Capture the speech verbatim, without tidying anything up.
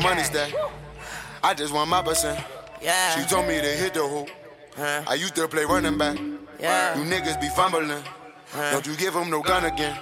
money stack. I just want my percent. Yeah. She told me to hit the hoop. Huh. I used to play running back. Yeah. You niggas be fumbling. Huh. Don't you give them no gun again.